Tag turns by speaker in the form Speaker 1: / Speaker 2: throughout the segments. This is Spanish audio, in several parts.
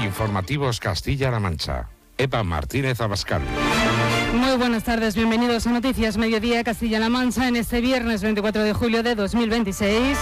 Speaker 1: Informativos Castilla-La Mancha. Eva Martínez Abascal.
Speaker 2: Muy buenas tardes, bienvenidos a Noticias Mediodía Castilla-La Mancha en este viernes 24 de julio de 2026.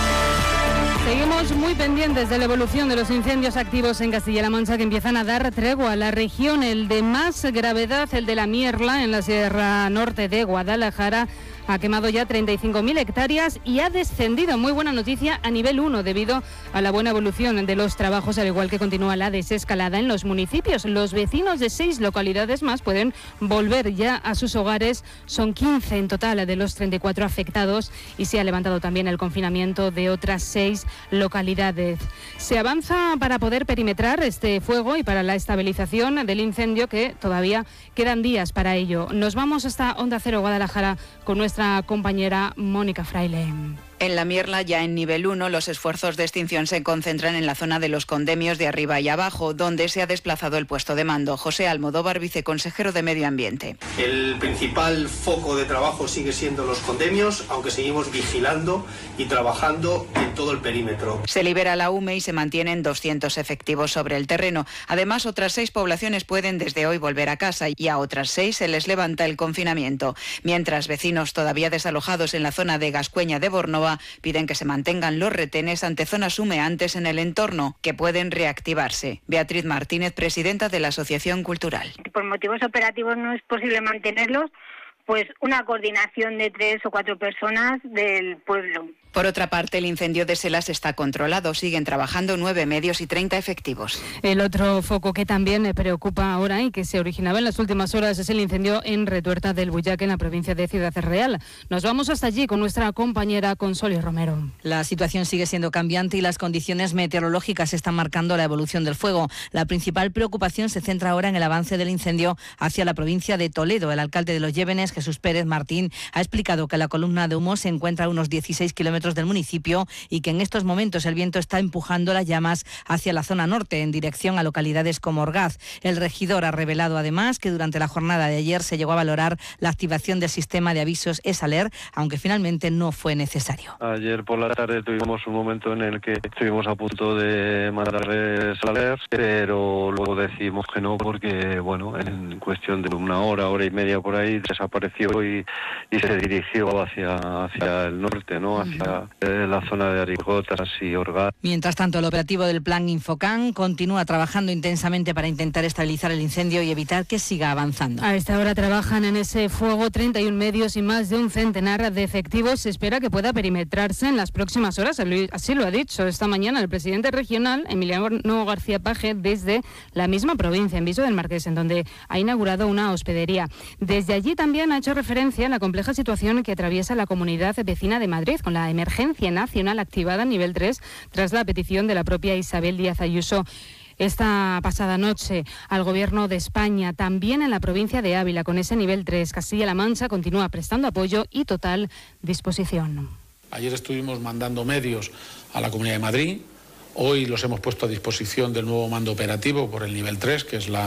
Speaker 2: Seguimos muy pendientes de la evolución de los incendios activos en Castilla-La Mancha que empiezan a dar tregua a la región. El de más gravedad, el de la Mierla, en la Sierra Norte de Guadalajara, ha quemado ya 35.000 hectáreas y ha descendido, muy buena noticia, a nivel 1 debido a la buena evolución de los trabajos, al igual que continúa la desescalada en los municipios. Los vecinos de 6 localidades más pueden volver ya a sus hogares. Son 15 en total de los 34 afectados y se ha levantado también el confinamiento de otras 6 localidades. Se avanza para poder perimetrar este fuego y para la estabilización del incendio, que todavía quedan días para ello. Nos vamos hasta Onda Cero Guadalajara con nuestra compañera Mónica Fraile.
Speaker 3: En la Mierla, ya en nivel 1, los esfuerzos de extinción se concentran en la zona de los condemios de arriba y abajo, donde se ha desplazado el puesto de mando. José Almodóvar, viceconsejero de Medio Ambiente.
Speaker 4: El principal foco de trabajo sigue siendo los condemios, aunque seguimos vigilando y trabajando en todo el perímetro.
Speaker 3: Se libera la UME y se mantienen 200 efectivos sobre el terreno. Además, otras 6 poblaciones pueden desde hoy volver a casa y a otras 6 se les levanta el confinamiento. Mientras vecinos todavía desalojados en la zona de Gascueña de Bornova piden que se mantengan los retenes ante zonas humeantes en el entorno, que pueden reactivarse. Beatriz Martínez, presidenta de la Asociación Cultural.
Speaker 5: Por motivos operativos no es posible mantenerlos, pues una coordinación de 3 o 4 personas del pueblo.
Speaker 3: Por otra parte, el incendio de Selas está controlado. Siguen trabajando 9 medios y 30 efectivos.
Speaker 2: El otro foco que también preocupa ahora y que se originaba en las últimas horas es el incendio en Retuerta del Buyac, en la provincia de Ciudad Real. Nos vamos hasta allí con nuestra compañera Consoli Romero.
Speaker 6: La situación sigue siendo cambiante y las condiciones meteorológicas están marcando la evolución del fuego. La principal preocupación se centra ahora en el avance del incendio hacia la provincia de Toledo. El alcalde de Los Llévenes, Jesús Pérez Martín, ha explicado que la columna de humo se encuentra a unos 16 kilómetros del municipio y que en estos momentos el viento está empujando las llamas hacia la zona norte, en dirección a localidades como Orgaz. El regidor ha revelado además que durante la jornada de ayer se llegó a valorar la activación del sistema de avisos ESALER, aunque finalmente no fue necesario.
Speaker 7: Ayer por la tarde tuvimos un momento en el que estuvimos a punto de mandarles ESALER, pero luego decidimos que no, porque bueno, en cuestión de una hora y media por ahí desapareció y se dirigió hacia el norte, ¿no? Hacia la zona de Arigotas y Orgaz.
Speaker 6: Mientras tanto, el operativo del Plan Infocan continúa trabajando intensamente para intentar estabilizar el incendio y evitar que siga avanzando.
Speaker 2: A esta hora trabajan en ese fuego 31 medios y más de un centenar de efectivos. Se espera que pueda perimetrarse en las próximas horas. Así lo ha dicho esta mañana el presidente regional, Emiliano García Paje, desde la misma provincia, en Viso del Marqués, en donde ha inaugurado una hospedería. Desde allí también ha hecho referencia a la compleja situación que atraviesa la comunidad vecina de Madrid, con la emergencia nacional activada a nivel 3 tras la petición de la propia Isabel Díaz Ayuso esta pasada noche al Gobierno de España. También en la provincia de Ávila, con ese nivel 3, Castilla-La Mancha continúa prestando apoyo y total disposición.
Speaker 8: Ayer estuvimos mandando medios a la Comunidad de Madrid. Hoy los hemos puesto a disposición del nuevo mando operativo por el nivel 3, que es la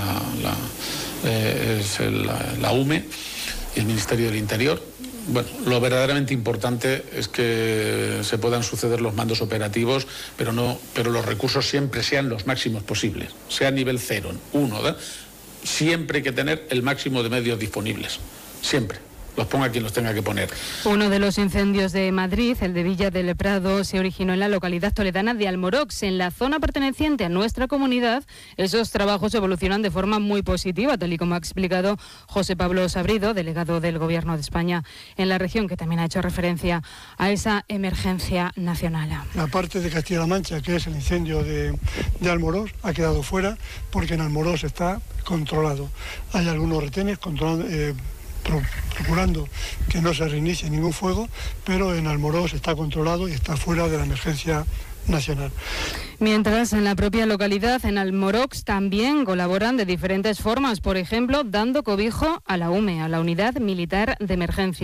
Speaker 8: UME y el Ministerio del Interior. Bueno, lo verdaderamente importante es que se puedan suceder los mandos operativos, pero los recursos siempre sean los máximos posibles, sea nivel 0, 1, ¿verdad? Siempre hay que tener el máximo de medios disponibles, siempre. Los ponga quien los tenga que poner.
Speaker 2: Uno de los incendios de Madrid, el de Villa del Prado, se originó en la localidad toledana de Almorox, en la zona perteneciente a nuestra comunidad. Esos trabajos evolucionan de forma muy positiva, tal y como ha explicado José Pablo Sabrido, delegado del Gobierno de España en la región, que también ha hecho referencia a esa emergencia nacional.
Speaker 9: La parte de Castilla-La Mancha, que es el incendio de Almorox, ha quedado fuera porque en Almorox está controlado. Hay algunos retenes procurando que no se reinicie ningún fuego, pero en Almorox está controlado y está fuera de la emergencia nacional.
Speaker 2: Mientras, en la propia localidad, en Almorox, también colaboran de diferentes formas, por ejemplo, dando cobijo a la UME, a la Unidad Militar de Emergencia.